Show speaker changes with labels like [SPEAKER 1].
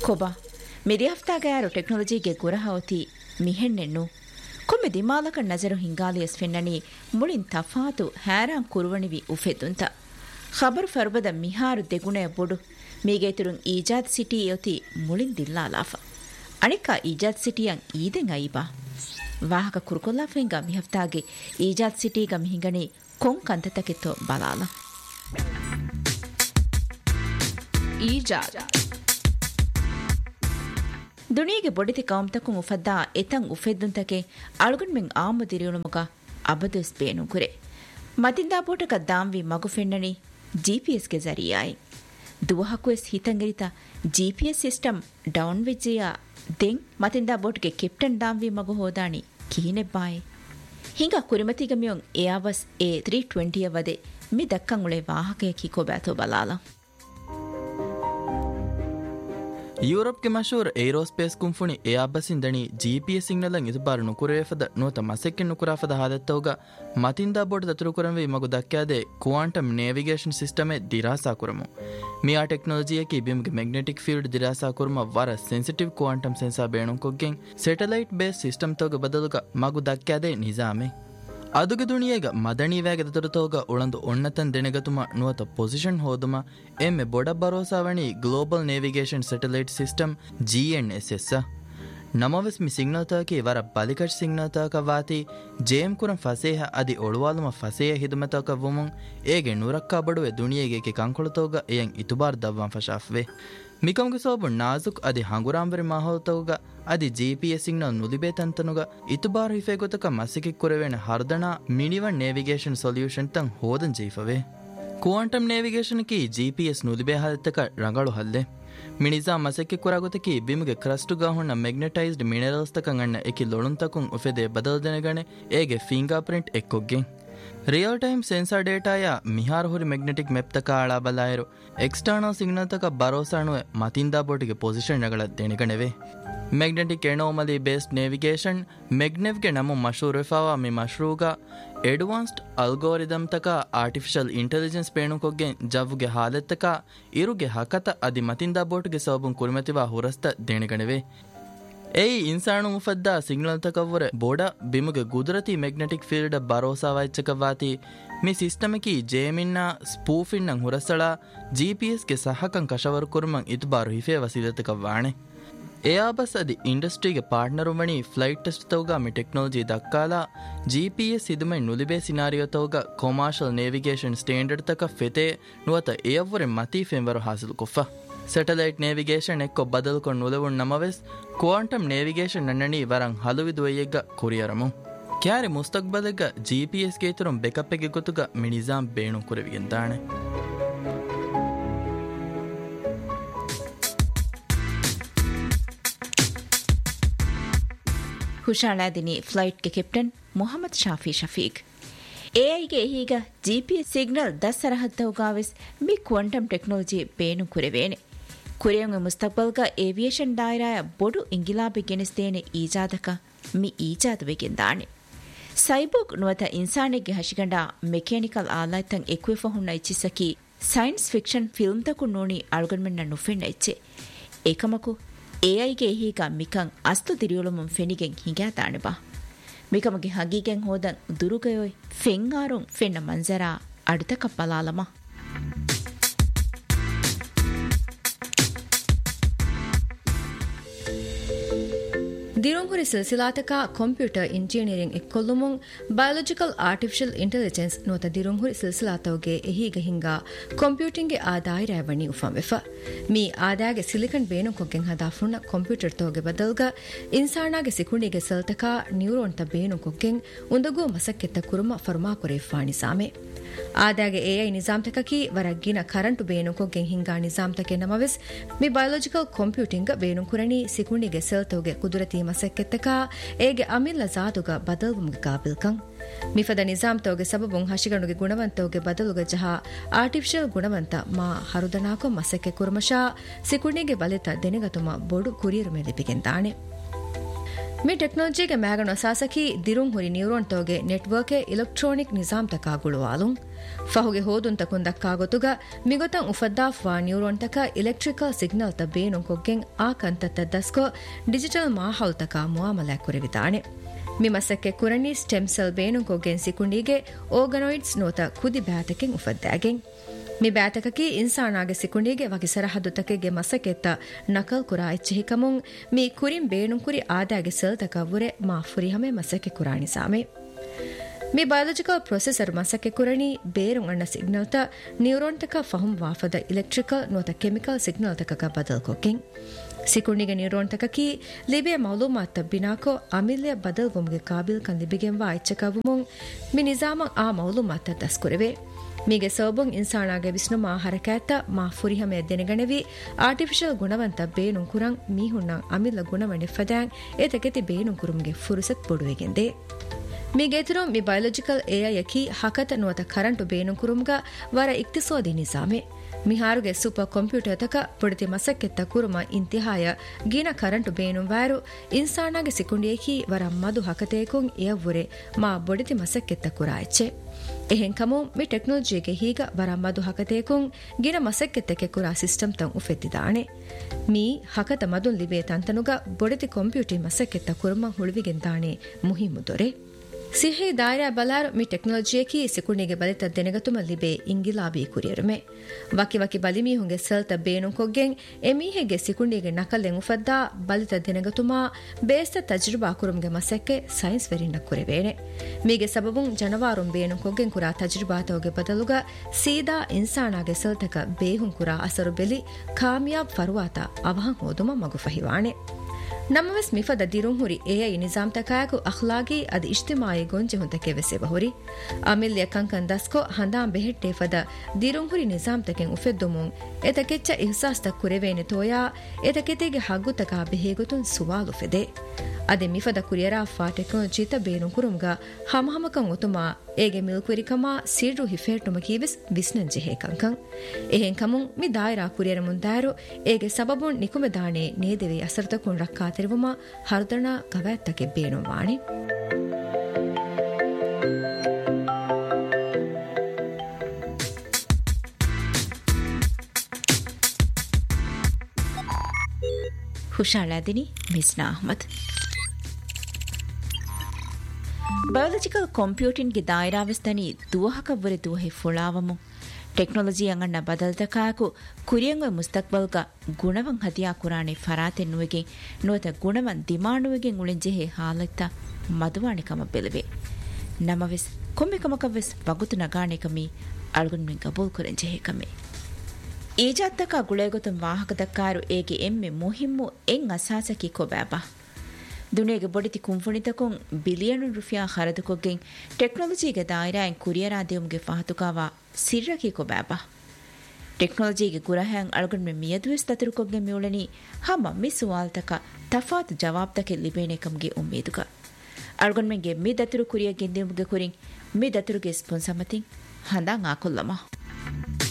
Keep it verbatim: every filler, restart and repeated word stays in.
[SPEAKER 1] ಕೊಬಾ ಮಿರಿ ಹಫ್ತಾಗಾರು ಟೆಕ್ನಾಲಜಿಗೆ ಗುರಹವತಿ ಮಿಹೆಣ್ಣೆನ್ನು ಕೊಮ್ಮೆ ದಿಮಾಲಕ ನಜರು ಹಿಂಗಾಲಿಯಸ್ ಫೆನ್ನನಿ ಮುಳಿನ್ ತಫಾತು ಹ್ಯಾರಾಂ ಕುರುವಣಿವಿ ಉಫೆದುಂತ ಖಬರ್ ಫರ್ಬದ ಮಿಹಾರು ದೆಗುಣೆಯ ಬೊಡು ಮೀಗೇತುರುಂ ಈಜಾದ್ city ಯೋತಿ ಮುಳಿನ್ ದಿಲ್ಲಾಲಾಫ ಅಣಿಕ ಈಜಾದ್ ಸಿಟಿಯಂ ಈದೆಂ ಐಬಾ ವಾಹಕ ಕುರುಕೊಲ್ಲಾ ಫೆಂಗ ಮಿಹಫ್ತಾಗೆ ಈಜಾದ್ ಸಿಟಿಗ ಮಿಹಿಂಗಣಿ ಕೊಂ ಕಂತತಕೆತ್ತೋ ಬಲಾಲ ಈಜಾದ್ ದುನಿಯಗೆ ಬೊಡಿತಿ ಕೌಮ್ತಕುಂ ಉಫದ್ದಾ ಎತಂ ಉಫೆದ್ದುಂತಕೆ ಅಳುಗುನ್ ಮೆಂ ಆಮು ದಿರಿಯುಳುಮುಗ ಅಬದುಸ್ ಬೇನು ಕುರೆ ಮತಿಂದಾ ಬೋಟಕ ದಾಂವಿ ಮಗು ಫೆನ್ನಣಿ ಜಿಪಿಎಸ್ಗೆ ಜರಿಯಾಯಿ ದುವಹಕುವೆಸ್ ಹಿತಂಗರಿತ GPS system down ವಿಜ್ಜಿಯ ದೆಂ ಮತಿಂದಾ ಬೋಟ್ಗೆ captain ದಾಂವಿ ಮಗು ಹೋದಾಣಿ ಕೀನೆ ಬಾಯ್ ಹಿಂಗ ಕುರಿಮತಿಗ ಮಿಯೊಂ ಏಯಾಬಸ್ A three ಟ್ವೆಂಟಿಯ ವದೆ me ದಕ್ಕಂ ಉಳೆ ವಾಹಕಯ Kiko ಬ್ಯಾತೋ ಬಲಾಲ
[SPEAKER 2] Europe के मशहूर एरोस्पेस कुंफुनी एयाबसिन दणी जीपीएस सिग्नलन इतबार नुकुरेफद नोत मसेक्के नुकुराफद हादತ್ತೋಗ ಮತಿಂದ ಬೋರ್ಡ್ ದತುರು ಕುರಂವೆ ಮಗು ದಕ್ಕಾದೆ quantum navigation system A ದಿರಾಸಾ ಕುರಮು Miya ಟೆಕ್ನಾಲಜಿಯ Ki ಬಿಮ್ಗೆ magnetic field ದಿರಾಸಾ ಕುರಮ ವರ sensitive quantum sensor ಬೇಣು ಕೊಗ್ಗೆನ್ satellite base system ತೋಗ ಬದಲುಗ ಮಗು ದಕ್ಕಾದೆ ನಿಜಾಮೆ ಅದುಗೆ ದುಣಿಯೇಗ ಮದಣಿವೇಗ ದತುರುತೋಗ ಉಳಂದು ಒಣ್ಣತನ್ ದೆನೆಗತುಮ ನುವತ ಪೊಸಿಷನ್ ಹೋದುಮ ಎಮ್ಮೆ ಬೊಡ ಬರೋಸಾವಣಿ global navigation satellite system GNSS ನಮವೆಸ್ ಮಿ signal ತಾಕಿ ವರ ಬಲಿಕಟ್ ಸಿಗ್ನಲ್ ತಾಕ ವಾತಿ ಜೇಮ್ ಕುರಂ ಫಸೇಹ ಅದಿ ಒಳುವಾಲುಮ ಫಸೇಹ ಹಿದುಮತಾಕ ವುಮುಂ ಏಗೆ ನುರಕ್ಕಾ ಬಡುವೆ ದುಣಿಯೇಗೆ ಕೆ ಕಂಕೊಳತೋಗ ಎಯಂ ಇತುಬಾರ್ ದವ್ವಾಂ ಫಶಾಫ್ವೆ ಮಿಕಂಗೆ ಸೋಬು ನಾಜುಕ್ ಅದಿ ಹಂಗುರಾಂಬರಿ ಮಾಹೋತೋಗ ಅದಿ ಜಿಪಿಎಸ್ ಸಿಗ್ನಲ್ ನುಲಿಬೆ ತಂತನುಗ ಇತುಬಾರ್ ಹಿಫೆ ಗೊತಕ ಮಸಿಕಿ ಕುರವೇಣ ಹರ್ದಣ ಮಿನಿವನ್ ನೇವಿಗೇಷನ್ ಸೊಲ್ಯೂಷನ್ ತಂ ಹೋದನ್ ಜೀಫವೆ ಕ್ವಾಂಟಮ್ ನೇವಿಗೇಷನ್ ಕಿ ಜಿಪಿಎಸ್ ನುಲಿಬೆ ಹಾದತಕ ರಂಗಳು ಹಲ್ಲೆ ಮಿನಿಜಾ ಮಸೆಕ್ಕೆ ಕುರಾಗೊತಕಿ ಬಿಮಿಗೆ ಕ್ರಸ್ಟುಗಾ ಹೊಣ್ಣ ಮೆಗ್ನೆಟೈಸ್ಡ್ ಮಿನರಲ್ಸ್ ತಕಂ ಅಣ್ಣ ಎಕಿ ಲೊಳುಂತಕುಂ ಉಫೆದೆ ಬದಲ್ದೆನೆಗಣೆ ಏಗೆ finger print ಎಕ್ಕೊಗ್ಗೆ real time sensor ಡೇಟಾಯ ಮಿಹಾರ್ ಹುರಿ ಮೆಗ್ನೆಟಿಕ್ ಮೆಪ್ ತಕ ಆಳಾ ಬಲಾಯರು ಎಕ್ಸ್ಟರ್ನಲ್ ಸಿಗ್ನಲ್ ತಕ ಭರೋಸಾಣುವೆ ಮತಿಂದಾ ಬೋಟಿಗೆ ಪೊಸಿಷನ್ ನಗಳ ದೆನೆಗಣೆವೆ ಮ್ಯಾಗ್ನೆಟಿಕ್ ಎನೋಮಲಿ ಬೇಸ್ಡ್ ನೇವಿಗೇಷನ್ ಮೆಗ್ನೆವ್ಗೆ ನಮು ಮಶೂರ್ ವೆಫಾವಾ ಮಿ ಮಶ್ರೂಗ ಎಡ್ವಾನ್ಸ್ಡ್ ಅಲ್ಗೋರಿದಮ್ ತಕ ಆರ್ಟಿಫಿಷಿಯಲ್ ಇಂಟೆಲಿಜೆನ್ಸ್ ಪೇಣುಕೊಗ್ಗೆ ಜವ್ಗೆ ಹಾಲೆತ್ತಕ ಇರುಗೆ ಹಕತ ಅದಿ ಮತಿಂದಾ ಬೋಟ್ಗೆ ಸಬುನ್ ಕುರಿಮತಿವಾ ಹುರಸ್ತ ದೆನೆಗಣೆವೆ ಏಯ್ ಇನ್ಸಾಣು ಮುಫದ್ದಾ ಸಿಗ್ನಲ್ ತಕವ್ವರೆ ಬೋಡ ಬಿಮುಗೆ ಗುಜರತಿ ಮ್ಯಾಗ್ನೆಟಿಕ್ ಫೀಲ್ಡ್ ಭರೋಸಾ ವೈಚಕವಾತಿ ಮಿ ಸಿಸ್ಟಮಕಿ ಜೇಮಿನ್ನ ಸ್ಪೂಫಿನ್ನಂ ಹುರಸಳ ಜಿಪಿಎಸ್ಗೆ ಸಹಕಂ ಕಶವರ್ ಕುರ್ಮಂ ಇತುಬಾರು ಹಿಫೆ ವಸಿದತಕವಾಣೆ ಏಯಾಬಸ್ ಅದಿ ಇಂಡಸ್ಟ್ರಿಗೆ ಪಾರ್ಟ್ನರು ಮಣಿ ಫ್ಲೈಟ್ ಟೆಸ್ಟ್ ತೌಗ ಮಿ technology ದಕ್ಕಾಲ GPS ಇದುಮೈ ನುಲಿಬೆ scenario ತೌಗ ಕೊಮರ್ಷಿಯಲ್ navigation standard ತಕ ಫೆತೆ ನುವತ ಏಯವ್ವರೆ ಮತಿ ಫೆಂವರು ಹಾಸಿಲು ಕೊಫ್ಫ satellite navigation ಎಕ್ಕೊ ಬದಲ್ಕೊಂಡು ನುಲೆವುಣ್ ನಮವೆಸ್ quantum navigation ನನ್ನಣಿ ವರಂ ಹಲುವಿದುವಯ್ಯೆಗ್ಗ ಕುರಿಯರಮು carry ಮುಸ್ತಕ್ಬಲೆಗ್ಗ GPS ಗೇತುರಂ ಬೆಕಪ್ಪೆಗೆ ಗೊತ್ತುಗ ಮಿನಿಜಾಂ ಬೇಣು ಕುರಿವಿಗೆಂದಾಣೆ
[SPEAKER 1] ಹುಷಾಳಾದಿನಿ ಫ್ಲೈಟ್ಗೆ captain Mohammed Shafi Shafiq ಎಐಗೆ ಹೀಗ ಜಿಪಿಎಸ್ ಸಿಗ್ನಲ್ ದಸ್ ಸರಹದ್ದವುಗಾವೆಸ್ ಮಿ ಕ್ವಾಂಟಮ್ ಟೆಕ್ನಾಲಜಿ ಬೇಣು ಕುರೆವೇನೆ ಕುರಿಯಂಗ ಮುಸ್ತಕ್ಬಲ್ಗ ಏವಿಯೇಷನ್ ದಾಯರಾಯ ಬೊಡು ಇಂಗಿಲಾಬಿ ಗೆನಿಸ್ತೇನೆ ಈಜಾದಕ ಮಿ ಈಜಾದುವೆಗೆಂದಾಣೆ ಸೈಬೋಗ್ ನುವತ ಇನ್ಸಾನಿಗೆ ಹಶಿಗಂಡ ಮೆಕ್ಯಾನಿಕಲ್ ಆಲಾಯ್ತಂ ಎಕ್ವಿಫ ಹುಣ್ಣ ಇಚ್ಚಿಸಕಿ ಸೈನ್ಸ್ ಫಿಕ್ಷನ್ ಫಿಲ್ಮ್ ತಕು ನೋಣಿ ಅಳ್ಗಣ್ಮೆನ್ನ ನುಫೆಣ್ಣ ಇಚ್ಚೆ ಏಕಮಕು ಎಐಗೆ ಹೀಗ ಮಿಕಂ ಅಸ್ತು ದಿರಿಯುಳುಮಂ ಫೆನಿಗೆಂ ಹಿಂಗಾ ತಾಣೆಬಾ ಮಿಕಮಗೆ ಹಗೀಗೆಂ ಹೋದನ್ ದುರುಗಯೋಯ್ ಫೆಂಗಾರುಂ ಫೆನ್ನ ಮಂಜರಾ ಅಡುತಕ ಪಲಾಲಮ
[SPEAKER 3] ದಿರುಂಗುರಿ ಸಿಲ್ಸಿಲಾತಕ computer engineering ಎಕ್ಕೊಲ್ಲುಮುಂ biological artificial intelligence ನೋತ ದಿರುಂಗುರಿ ಸಿಲ್ಸಿಲಾತವಗೆ ಎಹೀಗ ಹಿಂಗ ಕಂಪ್ಯೂಟಿಂಗ್ಗೆ ಆದಾಯ ರೇವಣಿ ಉಫಂವೆಫ ಮೀ ಆದಾಯಗೆ ಸಿಲಿಕನ್ ಬೇನು ಕೊಗ್ಗೆಂ ಹದಾಫುಣ್ಣ ಕಂಪ್ಯೂಟರ್ ತೋಗೆ ಬದಲ್ಗ ಇನ್ಸಾನಾಗೆ ಸಿಕುಣಿಗೆ ಸಲ್ತಕ ನ್ಯೂರೋನ್ ತ ಬೇನು ಕೊಗ್ಗೆಂ ಉಂದಗೋ ಮಸಕ್ಕೆತ್ತ ಕುರುಮ ಫರ್ಮಾ ಕೊರೆ ಫಾಣಿ ಸಾಮೆ ಆದಾಗೆ ಎಐ ನಿಜಾಮ್ ತಕಕಿ ವರಗ್ಗಿನ ಕರೆಂಟು ಬೇನು ಕೊಗ್ಗೆಂ ಹಿಂಗಾ ನಿಜಾಮ್ ತಕೆ ನಮವೆಸ್ ಮಿ ಬಯೋಲಾಜಿಕಲ್ ಕಂಪ್ಯೂಟಿಂಗ್ ಬೇನು ಕುರಣಿ ಸಿಕುಣಿಗೆ ಸಲ್ತೋಗೆ ಕುದುರತಿ ಮಸಕ್ಕೆತ್ತಕ ಏಗೆ ಅಮಿಲ್ಲ ಜಾದುಗ ಬದಲ್ಗುಮ್ಗೆ ಕಾಬಿಲ್ಕಂ ಮಿಫದ ನಿಜಾಮ್ ತೋಗೆ ಸಬಬುಂ ಹಶಿಗಣುಗೆ ಗುಣವಂತೋಗೆ ಬದಲುಗ ಜಹ ಆರ್ಟಿಫಿಷಿಯಲ್ ಗುಣವಂತ ಮಾ ಹರುದನಾಕೊ ಮಸಕ್ಕೆ ಕುರ್ಮಶಾ ಸಿಕುಣಿಗೆ ಬಲಿತ ದೆನೆಗತುಮ ಬೊಡು ಕುರಿಯರು ಮೇಲಿಪಿಗೆಂತಾಣೆ ಮಿ ಟೆಕ್ನಾಲಜಿಗೆ ಮ್ಯಾಗಣ ಸಾಸಕಿ ದಿರುಂ ಹುರಿ neuron ತೋಗೆ network electronic Nizam ತಕಾಗುಳುವಾಲು ಫಹುಗೆ ಹೋದುಂತ ಕುಂದಕ್ಕಾಗೊತುಗ ಮಿಗೊತಂ ಉಫದ್ದಾಫ್ವಾ neuron ತಕ ಎಲೆಕ್ಟ್ರಿಕಲ್ ಸಿಗ್ನಲ್ ತ ಬೇನು ಕೊಗ್ಗೆಂ ಆ ಕಂತತ್ತ ದಸ್ಕೋ ಡಿಜಿಟಲ್ ಮಾಹೌಲ್ ತಕ ಮುಆಮಲ ಕುರಿವಿತಾನೆ ಮಿಮಸಕ್ಕೆ ಕುರಣಿ ಸ್ಟೆಮ್ ಸೆಲ್ ಬೇನು ಕೊಗ್ಗೆಂ ಸಿಕುಂಡಿಗೆ ಆರ್ಗನಾಯ್ಡ್ಸ್ ನೋತ ಕುದಿ ಬ್ಯಾತಕೆಂ ಉಫದ್ದಾಗೆಂ ಮಿ ಬ್ಯಾತಕಕಿ ಇನ್ಸಾನಾಗೆ ಸಿಕುಂಡಿಗೆ ವಗಿ ಸರಹದ್ದು ತಕೆಗೆ ಮಸಕೆತ್ತ ನಕಲ್ ಕುರಾ ಎಚ್ಚಹಿಕಮುಂ ಮಿ ಕುರಿಂ ಬೇಣು ಕುರಿ ಆದಾಗೆ ಸೆಲ್ ತಕವುರೆ ಮಾ ಫುರಿಹಮೆ ಮಸಕೆ ಕುರಾಣಿಸಾಮೆ ಮಿ ಬಯಾಲಜಿಕಲ್ ಪ್ರೊಸೆಸರ್ ಮಸಕೆ ಕುರಣಿ ಬೇರುಂ ಅಣ್ಣ ಸಿಗ್ನಲ್ ತ ನ್ಯೂರಾನ್ ತಕ ಫಹುಂ ವಾಫದ ಇಲೆಕ್ಟ್ರಿಕಲ್ ನೋತ ಕೆಮಿಕಲ್ ಸಿಗ್ನಲ್ ತಕಗ ಬದಲ್ ಕೊಕ್ಕೆಂ ಸಿಕುಂಡಿಗೆ ನ್ಯೂರಾನ್ ತಕಕಿ ಲಿಬೆ ಮಾಲೂಮಾತ್ ಬಿನಾಕೋ ಅಮಿಲ್ಯ ಬದಲ್ ಗುಮ್ಗೆ ಕಾಬಿಲ್ ಕನ್ ಲಿಬಿಗೆಂ ವಾ ಎಚ್ಚಕವುಮುಂ ಮಿ ನಿಜಾಮ ಆ ಮಾಲೂಮಾತ್ ದಸ್ಕುರೆವೆ ಮೀಗೆ ಸೋಬುಂ ಇನ್ಸಾನಾಗೆ ವಿಷ್ಣುಮಾ ಹರಕಾತ ಮಾ ಫುರಿಹಮೆ ದೆನೆಗಣವಿ ಆರ್ಟಿಫಿಷಿಯಲ್ ಗುಣವಂತ ಬೇನು ಕುರಂ ಮೀಹುಣ್ಣ ಅಮಿಲ್ಲ ಗುಣವಣೆ ಫದಾಂ ಏತಕೆತಿ ಬೇನು ಕುರುಂಗೆ ಫುರುಸತ್ ಬೊಡುವೆಗೆಂದೆ ಮೀಗೆತುರು ಮಿ ಬಯಾಲಜಿಕಲ್ ಎಐ ಯಕಿ ಹಕತ ನುವತ ಕರಂಟು ಬೇನು ಕುರುಂಗ ವರ ಇಕ್ತಿಸೋದಿ ನಿಜಾಮೆ ಮಿಹಾರುಗೆ ಸೂಪರ್ ಕಂಪ್ಯೂಟರ್ ತಕ ಪೊಡಿತಿ ಮಸಕ್ಕೆತ್ತ ಕುರುಮ ಇಂತಿಹಾಯ ಗೀನ ಕರಂಟು ಬೇನು ವ್ಯಾರು ಇನ್ಸಾನಾಗೆ ಸಿಕುಂಡಿಯಕಿ ವರ ಮದು ಹಕತೇಕುಂ ಎವ್ವುರೆ ಮಾ ಬೊಡಿತಿ ಮಸಕ್ಕೆತ್ತ ಕುರಾಯಚ್ಚೆ ಎಹೆನ್ ಕಮು ಮಿ ಟೆಕ್ನಾಲಜಿಗೆ ಹೀಗ ವರ ಮದು ಹಕತೇಕುಂ ಗಿನ ಮಸಕ್ಕೆತ್ತಕ್ಕೆ ಕುರಾ ಸಿಸ್ಟಮ್ ತಂ ಉಫೆತ್ತಿದಾಣೆ ಮೀ ಹಕತ ಮದುನ್ ಲಿಬೆ ತಂತನುಗ ಬೊಡಿತಿ ಕಂಪ್ಯೂಟರ್ ಮಸಕ್ಕೆತ್ತ ಕುರುಮ ಹುಳುವಿಗೆಂದಾಣೆ ಮುಹಿಮು ದೊರೆ ಸಿಹಿ ದಾಯರಾ ಬಲಾರು ಮಿ ಟೆಕ್ನಾಲಜಿಯಕಿ ಸಿಕುಣಿಗೆ ಬಲಿತ ದೆನೆಗತುಮ ಲಿಬೆ ಇಂಗಿಲಾಬಿ ಕುರಿಯರುಮೆ ವಕಿ ವಕಿ ಬಲಿಮಿ ಹುಂಗೆ ಸಲ್ತ ಬೇನು ಕೊಗ್ಗೆಂ ಎಮೀಹೆಗೆ ಸಿಕುಣಿಗೆ ನಕಲೆಂ ಉಫದ್ದಾ ಬಲಿತ ದೆನೆಗತುಮ ಬೇಸ್ತ ತಜ್ರುಬಾ ಕುರುಂಗೆ ಮಸಕ್ಕೆ ಸೈನ್ಸ್ ವೆರಿನ ಕುರಿವೇನೆ ಮೀಗೆ ಸಬಬುಂ ಜನವಾರುಂ ಬೇನು ಕೊಗ್ಗೆಂ ಕುರಾ ತಜ್ರುಬಾತವಗೆ ಬದಲುಗ ಸೀದಾ ಇನ್ಸಾನಾಗೆ ಸಲ್ತಕ ಬೇಹುಂ ಕುರಾ ಅಸರು ಬೆಲಿ ಕಾಮಿಯಾಬ್ ಫರುವಾತ ಅವಹಂ ಹೋದುಮ ಮಗು ಫಹಿವಾಣೆ ನಮ್ಮವೆಸ್ ಮಿಫದ ದಿರುಂ ಹುರಿ ಎಐ ನಿಜಾಮ್ ತಕಾಯಕು ಅಖ್ಲಾಗಿ ಅದ ಇಜ್ತಿಮಾಯಿ ಗೊಂಜೆ ಹುಂತಕೆ ವೆಸೆವ ಹುರಿ ಅಮಿಲ್ಯ ಕಂಕನ್ ದಸ್ಕೋ ಹಂದಾಂ ಬೆහෙಟ್ಟೆ ಫದ ದಿರುಂ ಹುರಿ ನಿಜಾಮ್ ತಕೆಂ ಉಫೆದ್ದುಮುಂ ಎತಕೆಚ್ಚ ಇಹ್ಸಾಸ್ ತಕ್ ಕುರೆವೇನೆ ತೋಯಾ ಎತಕೆತೆಗೆ ಹಗ್ಗು ತಕಾ ಬೆಹೆಗುತುನ್ ಸುವಾಲು ಫೆದೆ ಅದೆ ಮಿಫದ ಕುರಿಯರಾ ಫಾ ಟೆಕ್ನಾಲಜಿ ತ ಬೇನು ಕುರುಂಗ ಹಮಹಮಕಂ ಉತುಮಾ ಏಗೆ ಮಿಲ್ಕುರಿಕಮಾ ಸೀಡ್ರು ಹಿಫೇಟುಮ ಕೀವಿಸ್ ವಿಸ್ನನ್ ಜೆಹೆ ಕಂಕಂ ಎಹೆನ್ ಕಮುಂ ಮಿ ದಾಯರಾ ಕುರಿಯರ ಮುಂದಾರು ಏಗೆ ಸಬಬುನ್ ನಿಕುಮೆ ದಾಣೆ ನೇದೆವೆ ಅಸರ್ತಕುನ್ ರಕ್ಕಾ ತಿರುವುಮ ಹರ್ದಣ ಗವ್ಯಾತ್ತಕೆ ಬೇನು ವಾಣೆ
[SPEAKER 1] ಹುಷಾಳಾದಿನಿ ಮಿಸ್ನಾ ಅಹ್ಮದ್ ಬಯಾಲಜಿಕಲ್ ಕಂಪ್ಯೂಟಿಂಗ್ ಗೆ ದಾಯರಾವಸ್ತನಿ ದುವಹಕವ್ವರೆ ದುವಹೆ ಫುಳಾವಮು ಟೆಕ್ನಾಲಜಿ ಅಂಗಣ್ಣ ಬದಲ್ತಕಾಕು ಕುರಿಯಂಗ ಮುಸ್ತಕ್ಬಲ್ಗ ಗುಣವಂ ಹದಿಯಾ ಕುರಾಣೆ ಫರಾತೆನ್ನುವೆಗೆ ನೋತ ಗುಣವಂ ದಿಮಾಣುವೆಗೆ ಉಳಿಂಜೆಹೆ ಹಾಲತ್ತ ಮದುವಾಣಿಕಮ ಬೆಲವೆ ನಮವೆಸ್ ಕೊಮ್ಮಿಕಮಕವೆಸ್ ವಗುತು ನಗಾಣಿಕಮಿ ಅಳ್ಗುನ್ಮೆಂ ಕಬೂಲ್ ಕುರೆಂಜೆಹೆ ಕಮೆ ಈಜಾತ್ತಕ ಗುಳೆಗೊತಂ ವಾಹಕದಕ್ಕಾರು ಏಗೆ ಎಮ್ಮೆ ಮುಹಿಮ್ಮು ಎಂ ಅಸಾಸಕಿ ಕೊಬ್ಯಾಬ ದುನಿಯಗೆ ಬೊಡಿತಿ ಕುಂಫುಣಿತಕೊಂ ಬಿಲಿಯನು ರುಫಿಯಾ ಹರದುಕೊಗ್ಗೆಂ ಟೆಕ್ನಾಲಜಿಗೆ ದಾಯರಾಯಂ ಕುರಿಯರಾದೇವುಂಗೆ ಫಹತುಕಾವಾ ಸಿರ್ರಕಿ ಕೊಬ್ಯಾಬ ಟೆಕ್ನಾಲಜಿಗೆ ಗುರಹ್ಯಾಂ ಅಳ್ಗುನ್ಮೆ ಮಿಯದುವೆಸ್ ತತುರುಕೊಗ್ಗೆ ಮಿಯುಳನಿ ಹಮ ಮಿ ಸುವಾಲ್ತಕ ತಫಾತ್ ಜವಾಬ್ತಕೆ ಲಿಬೇನೆಕಂಗೆ ಉಮ್ಮೀದುಗ ಅಳ್ಗುನ್ಮೆಂಗೆ ಮಿ ದತುರು ಕುರಿಯ ಗೆಂದೆವುಂಗೆ ಕುರಿಂ ಮಿ ದತುರುಗೆ ಸ್ಪೊನ್ಸಮತಿಂ ಹಂದಾಂ ಆಕೊಲ್ಲಮ